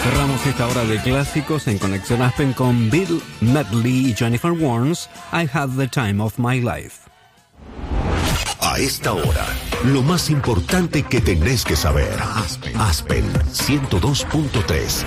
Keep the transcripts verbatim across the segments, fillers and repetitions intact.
Cerramos esta hora de clásicos en Conexión Aspen con Bill Medley y Jennifer Warnes, I Had the Time of My Life. A esta hora, lo más importante que tenés que saber. Aspen, Aspen ciento dos punto tres.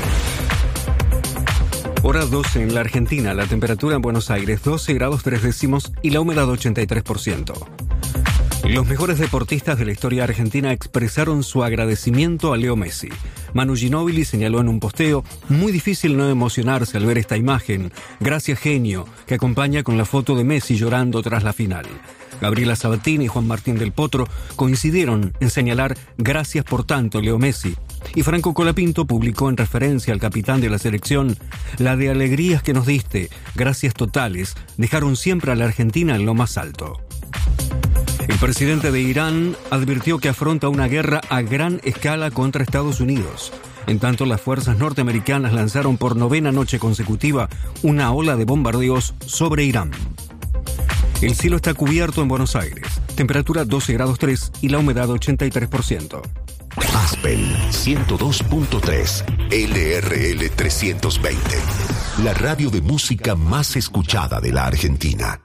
Hora doce en la Argentina, la temperatura en Buenos Aires doce grados tres décimos y la humedad ochenta y tres por ciento. Los mejores deportistas de la historia argentina expresaron su agradecimiento a Leo Messi. Manu Ginóbili señaló en un posteo: muy difícil no emocionarse al ver esta imagen. Gracias, genio, que acompaña con la foto de Messi llorando tras la final. Gabriela Sabatini y Juan Martín del Potro coincidieron en señalar gracias por tanto, Leo Messi. Y Franco Colapinto publicó en referencia al capitán de la selección: la de alegrías que nos diste, gracias totales, dejaron siempre a la Argentina en lo más alto. El presidente de Irán advirtió que afronta una guerra a gran escala contra Estados Unidos. En tanto, las fuerzas norteamericanas lanzaron por novena noche consecutiva una ola de bombardeos sobre Irán. El cielo está cubierto en Buenos Aires, temperatura doce grados tres y la humedad ochenta y tres por ciento. Aspen ciento dos punto tres, L R L trescientos veinte, la radio de música más escuchada de la Argentina.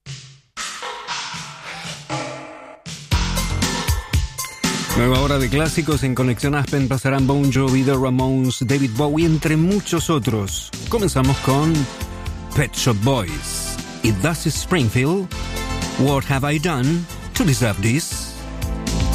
Nueva hora de clásicos en Conexión Aspen. Pasarán Bon Jovi, The Ramones, David Bowie, entre muchos otros. Comenzamos con Pet Shop Boys y Dusty Springfield. What have I done to deserve this?